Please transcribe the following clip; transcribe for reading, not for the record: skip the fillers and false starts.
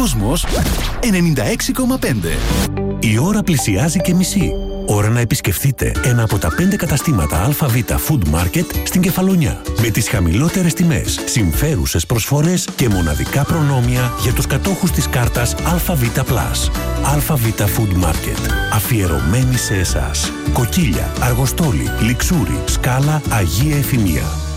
Κόσμος 96,5. Η ώρα πλησιάζει και μισή. Ώρα να επισκεφθείτε ένα από τα 5 καταστήματα ΑΒ Food Market στην Κεφαλονιά. Με τις χαμηλότερες τιμές, συμφέρουσες προσφορές και μοναδικά προνόμια για τους κατόχους της κάρτας ΑΒ+. ΑΒ Food Market. Αφιερωμένη σε εσάς. Κοκκίλια, Αργοστόλη, Λιξούρι, Σκάλα, Αγία Εφημία.